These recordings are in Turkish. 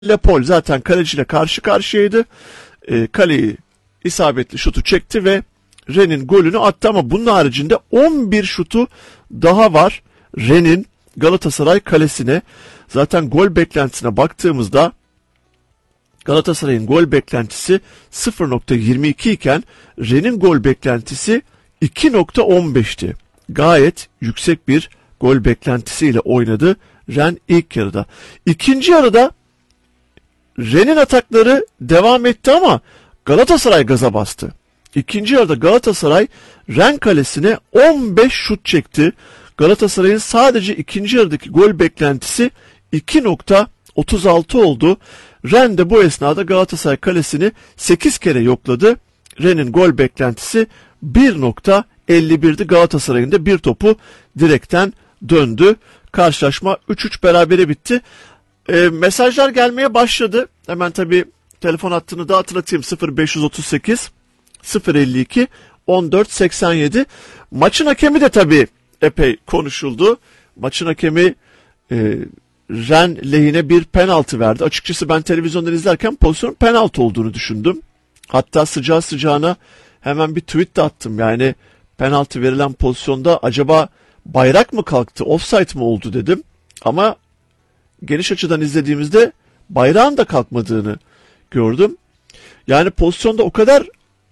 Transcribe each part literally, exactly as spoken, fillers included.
Lepol zaten kaleciyle karşı karşıyaydı. E, kaleyi isabetli şutu çekti ve Rennes'in golünü attı ama bunun haricinde on bir şutu daha var Rennes'in Galatasaray kalesine. Zaten gol beklentisine baktığımızda Galatasaray'ın gol beklentisi sıfır nokta yirmi iki iken Rennes'in gol beklentisi iki nokta on beşti. Gayet yüksek bir gol beklentisiyle oynadı Rennes ilk yarıda. İkinci yarıda Rennes'in atakları devam etti ama Galatasaray gaza bastı. İkinci yarıda Galatasaray Rennes kalesine on beş şut çekti. Galatasaray'ın sadece ikinci yarıdaki gol beklentisi iki nokta otuz altı oldu. Rennes de bu esnada Galatasaray kalesini sekiz kere yokladı. Rennes'in gol beklentisi bir nokta elli birdi. Galatasaray'ın da bir topu direkten döndü. Karşılaşma üç üç berabere bitti. E, mesajlar gelmeye başladı. Hemen tabii telefon hattını da hatırlatayım. sıfır beş otuz sekiz sıfır elli iki on dört seksen yedi. Maçın hakemi de tabii epey konuşuldu. Maçın hakemi e, Rennes lehine bir penaltı verdi. Açıkçası ben televizyondan izlerken pozisyonun penaltı olduğunu düşündüm. Hatta sıcağı sıcağına hemen bir tweet de attım. Yani penaltı verilen pozisyonda acaba bayrak mı kalktı, offside mi oldu dedim. Ama geniş açıdan izlediğimizde bayrağın da kalkmadığını gördüm. Yani pozisyonda o kadar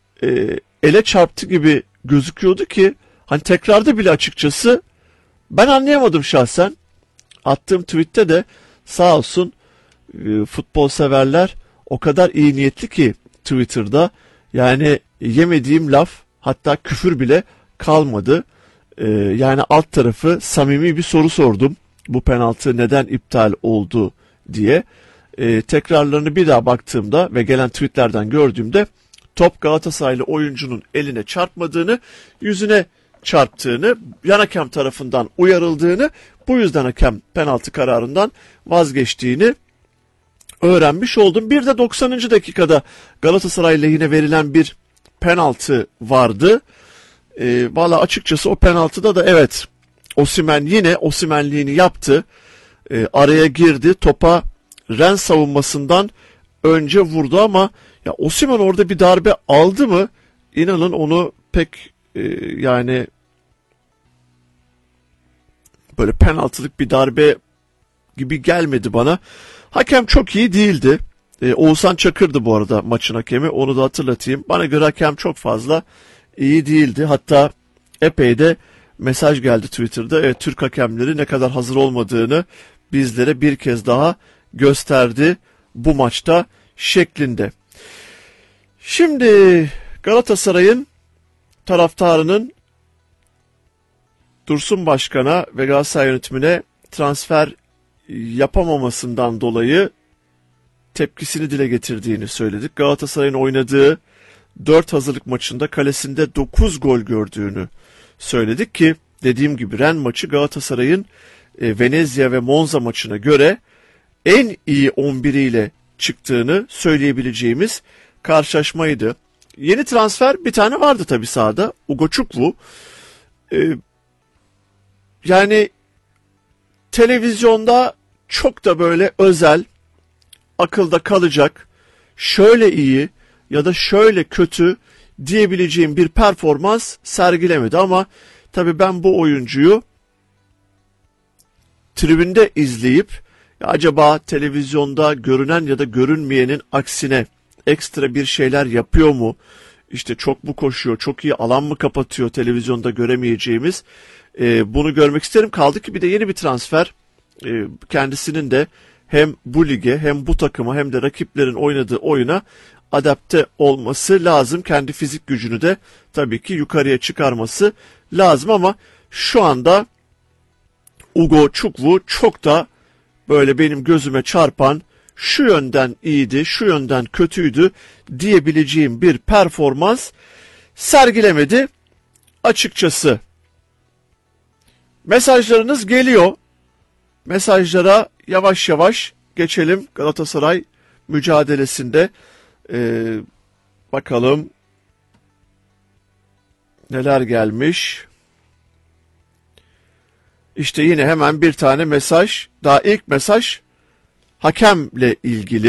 e, ele çarptı gibi gözüküyordu ki hani tekrarda bile açıkçası ben anlayamadım şahsen. Attığım tweette de sağ olsun e, futbol severler o kadar iyi niyetli ki Twitter'da, yani yemediğim laf, hatta küfür bile kalmadı. E, yani alt tarafı samimi bir soru sordum. Bu penaltı neden iptal oldu diye. E, tekrarlarını bir daha baktığımda ve gelen tweetlerden gördüğümde top Galatasaraylı oyuncunun eline çarpmadığını, yüzüne çarptığını, yan hakem tarafından uyarıldığını, bu yüzden hakem penaltı kararından vazgeçtiğini öğrenmiş oldum. Bir de doksanıncı dakikada Galatasaray lehine verilen bir penaltı vardı. E, Valla açıkçası o penaltıda da evet, Osimhen yine Osimhenliğini yaptı. E, araya girdi. Topa Rennes savunmasından önce vurdu ama ya Osimhen orada bir darbe aldı mı? İnanın onu pek e, yani böyle penaltılık bir darbe gibi gelmedi bana. Hakem çok iyi değildi. E, Oğuzhan Çakır'dı bu arada maçın hakemi. Onu da hatırlatayım. Bana göre hakem çok fazla iyi değildi. Hatta epey de mesaj geldi Twitter'da. Evet, Türk hakemleri ne kadar hazır olmadığını bizlere bir kez daha gösterdi bu maçta şeklinde. Şimdi Galatasaray'ın taraftarının Dursun Başkan'a ve Galatasaray yönetimine transfer yapamamasından dolayı tepkisini dile getirdiğini söyledik. Galatasaray'ın oynadığı dört hazırlık maçında kalesinde dokuz gol gördüğünü söyledik ki dediğim gibi Rennes maçı Galatasaray'ın e, Venezia ve Monza maçına göre en iyi on biriyle çıktığını söyleyebileceğimiz karşılaşmaydı. Yeni transfer bir tane vardı tabii sahada. Ugo Çukwu. Ee, yani televizyonda çok da böyle özel, akılda kalacak, şöyle iyi ya da şöyle kötü diyebileceğim bir performans sergilemedi ama tabii ben bu oyuncuyu tribünde izleyip ya acaba televizyonda görünen ya da görünmeyenin aksine ekstra bir şeyler yapıyor mu? İşte çok mu koşuyor, çok iyi alan mı kapatıyor televizyonda göremeyeceğimiz? Ee, bunu görmek isterim. Kaldı ki bir de yeni bir transfer. Ee, kendisinin de hem bu lige hem bu takıma hem de rakiplerin oynadığı oyuna adapte olması lazım. Kendi fizik gücünü de tabii ki yukarıya çıkarması lazım ama şu anda Ugo Çukwu çok da böyle benim gözüme çarpan, şu yönden iyiydi, şu yönden kötüydü diyebileceğim bir performans sergilemedi açıkçası. Mesajlarınız geliyor. Mesajlara yavaş yavaş geçelim. Galatasaray mücadelesinde ee, bakalım neler gelmiş. İşte yine hemen bir tane mesaj. Daha ilk mesaj hakemle ilgili